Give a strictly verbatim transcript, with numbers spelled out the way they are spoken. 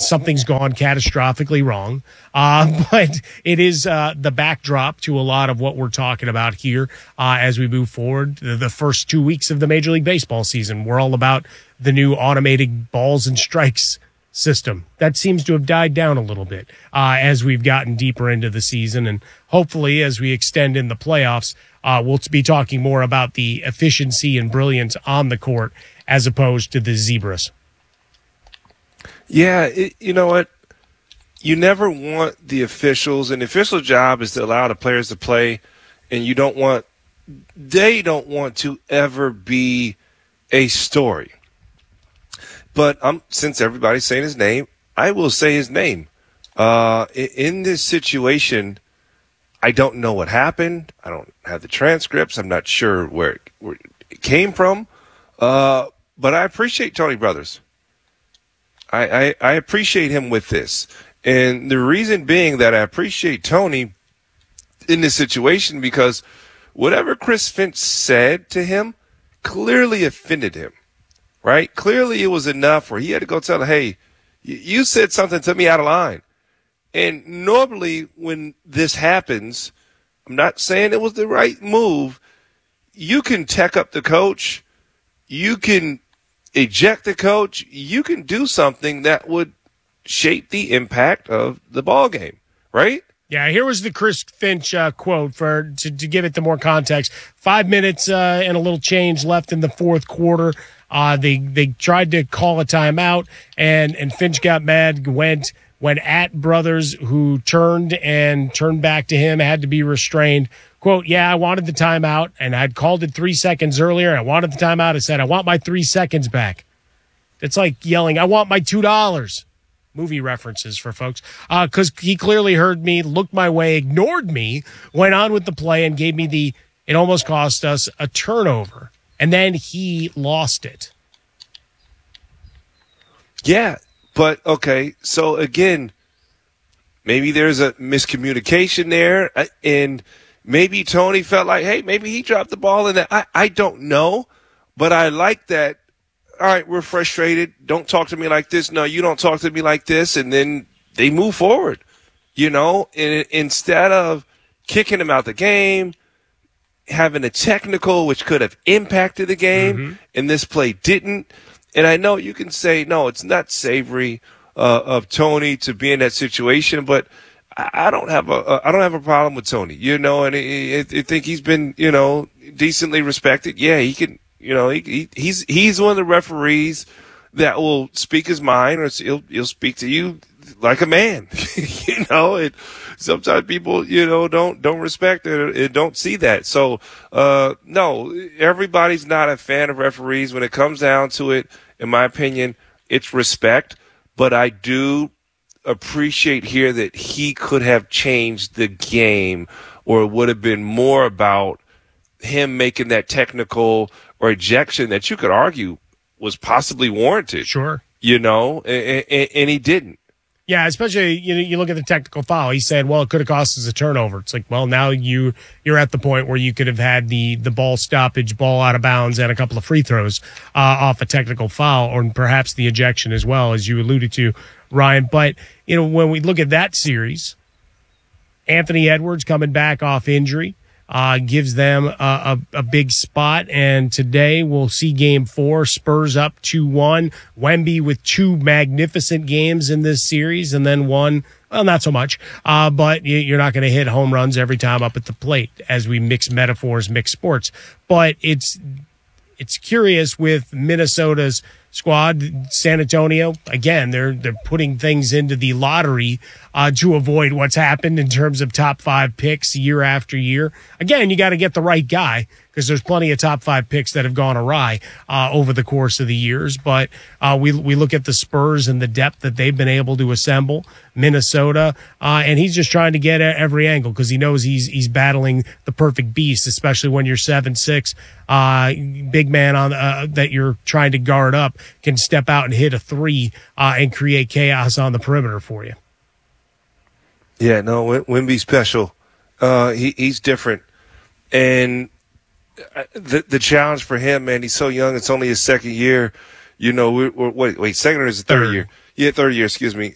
something's gone catastrophically wrong. Uh, but it is uh, the backdrop to a lot of what we're talking about here uh, as we move forward. The, the first two weeks of the Major League Baseball season, we're all about the new automated balls and strikes system. That seems to have died down a little bit uh, as we've gotten deeper into the season. And hopefully as we extend in the playoffs, uh, we'll be talking more about the efficiency and brilliance on the court as opposed to the zebras. Yeah, it, you know what? You never want the officials, and the official job is to allow the players to play, and you don't want, they don't want to ever be a story. But um, since everybody's saying his name, I will say his name. Uh, in this situation, I don't know what happened. I don't have the transcripts. I'm not sure where it, where it came from. Uh, but I appreciate Tony Brothers. I, I, I appreciate him with this. And the reason being that I appreciate Tony in this situation because whatever Chris Finch said to him clearly offended him. Right? Clearly it was enough where he had to go tell her, hey, you said something to me out of line. And normally when this happens, I'm not saying it was the right move. You can tech up the coach. You can eject the coach. You can do something that would shape the impact of the ball game. Right? Yeah, here was the Chris Finch uh, quote for to, to give it the more context. Five minutes uh, and a little change left in the fourth quarter. Uh, they they tried to call a timeout, and, and Finch got mad, went went at Brothers, who turned and turned back to him, had to be restrained. Quote, yeah, I wanted the timeout, and I'd called it three seconds earlier. I wanted the timeout. I said, I want my three seconds back. It's like yelling, I want my two dollars. Movie references for folks. Because uh, he clearly heard me, looked my way, ignored me, went on with the play, and gave me the, it almost cost us a turnover. And then he lost it. Yeah, but okay. So again, maybe there's a miscommunication there, and maybe Tony felt like, hey, maybe he dropped the ball in that. I, I don't know, but I like that. All right, we're frustrated. Don't talk to me like this. No, you don't talk to me like this. And then they move forward, you know, and instead of kicking him out the game, having a technical, which could have impacted the game, mm-hmm. and this play didn't. And I know you can say, no, it's not savory uh, of Tony to be in that situation, but I, I don't have a, a I don't have a problem with Tony, you know, and I, I think he's been, you know, decently respected. Yeah, he can, you know, he, he he's he's one of the referees that will speak his mind, or he'll he'll speak to you like a man, you know. And sometimes people, you know, don't don't respect it and don't see that. So, uh, no, everybody's not a fan of referees. When it comes down to it, in my opinion, it's respect. But I do appreciate here that he could have changed the game, or it would have been more about him making that technical or ejection that you could argue was possibly warranted. Sure. You know, and, and, and he didn't. Yeah, especially you know, you look at the technical foul. He said, "Well, it could have cost us a turnover." It's like, well, now you you're at the point where you could have had the the ball stoppage, ball out of bounds, and a couple of free throws uh, off a technical foul, or perhaps the ejection as well, as you alluded to, Ryan. But you know, when we look at that series, Anthony Edwards coming back off injury uh, gives them a, a, a big spot. And today we'll see game four, Spurs up two one. Wemby with two magnificent games in this series, and then one, well, not so much, uh, but you're not going to hit home runs every time up at the plate as we mix metaphors, mix sports. But it's it's curious with Minnesota's squad. San Antonio, again, they're they're putting things into the lottery uh, to avoid what's happened in terms of top five picks year after year. Again, you got to get the right guy, because there's plenty of top five picks that have gone awry uh, over the course of the years. But uh, we we look at the Spurs and the depth that they've been able to assemble, Minnesota, uh, and he's just trying to get at every angle, because he knows he's he's battling the perfect beast, especially when you're seven six, uh, big man on uh, that you're trying to guard up can step out and hit a three uh, and create chaos on the perimeter for you. Yeah, no, Wemby's special. Uh, he he's different, and the the challenge for him, man, he's so young. It's only his second year. You know, we're, we're wait, wait, second or is it third, third year? Yeah, third year. Excuse me.